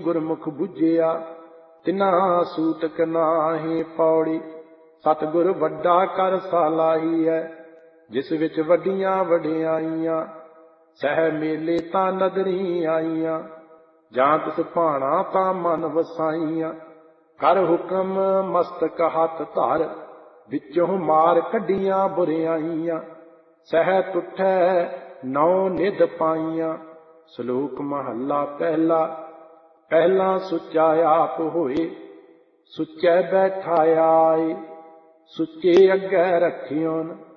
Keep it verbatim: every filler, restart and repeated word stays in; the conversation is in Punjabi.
ਗੁਰਮੁਖ ਬੁਝਿਆ, ਤਿਨਾ ਸੂਤਕ ਨਾਹੀਂ ਪੌੜੀ। ਸਤਿਗੁਰ ਵੱਡਾ ਕਰ ਸਾਲਾਹੀ ਹੈ, ਜਿਸ ਵਿੱਚ ਵੱਡੀਆਂ ਵਡਿਆਈਆਂ। ਸਹਿ ਮੇਲੇ ਤਾਂ ਨਦਰੀ ਆਈਆਂ, ਜਾਂ ਤਿਸ ਭਾਣਾ ਤਾਂ ਮਨ ਵਸਾਈਆਂ। ਕਰ ਹੁਕਮ ਮਸਤਕ ਹੱਥ ਧਰ, ਵਿੱਚੋਂ ਮਾਰ ਕੱਢੀਆਂ ਬੁਰਿਆਈਆਂ। ਸਹਿ ਤੁਠੈ ਨੌ ਨਿਧ ਪਾਈਆਂ। ਸ਼ਲੋਕ ਮਹੱਲਾ ਪਹਿਲਾ। ਪਹਿਲਾ ਸੁੱਚਾ ਆਪ ਹੋਏ, ਸੁੱਚੇ ਬੈਠਾਇਆ ਏ। ਸੁੱਚੇ ਅੱਗੇ ਰੱਖਿਓਨ